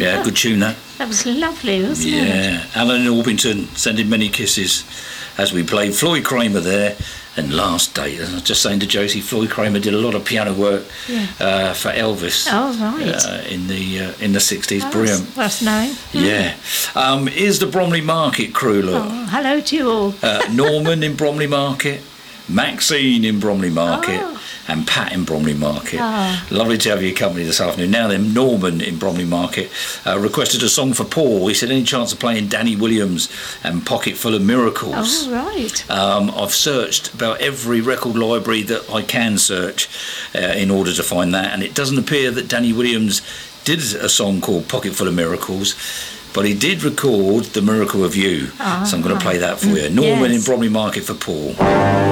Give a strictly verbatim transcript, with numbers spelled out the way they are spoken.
Yeah, good tune that. That was lovely, wasn't yeah. it? Yeah, Alan in Orpington sending many kisses as we played Floyd Kramer there. And Last Date, I was just saying to Josie, Floyd Kramer did a lot of piano work Yeah. uh, for Elvis. Oh, right. Uh, in the uh, in the sixties, Oh, brilliant. That's, that's nice. Yeah. Um, here's the Bromley Market crew, look. Oh, hello to you all. Uh, Norman in Bromley Market, Maxine in Bromley Market, Oh. and Pat in Bromley Market. Oh. Lovely to have your company this afternoon. Now then, Norman in Bromley Market uh, requested a song for Paul. He said, any chance of playing Danny Williams and Pocket Full of Miracles? Oh, right. Um, I've searched about every record library that I can search uh, in order to find that, and it doesn't appear that Danny Williams did a song called Pocket Full of Miracles, but he did record The Miracle of You. Ah, So I'm going to play that for you. mm, Norman yes. in Bromley Market for Paul.